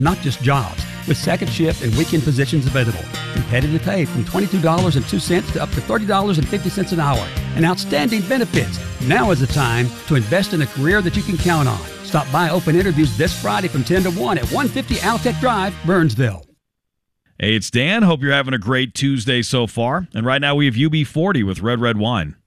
not just jobs, with second shift and weekend positions available. Competitive pay from $22.02 to up to $30.50 an hour. And outstanding benefits. Now is the time to invest in a career that you can count on. Stop by open interviews this Friday from 10 to 1 at 150 Altec Drive, Burnsville. Hey, it's Dan. Hope you're having a great Tuesday so far. And right now we have UB40 with Red Red Wine.